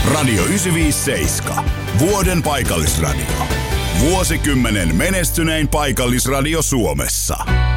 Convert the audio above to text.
Radio 957. Vuoden paikallisradio. Vuosikymmenen menestynein paikallisradio Suomessa.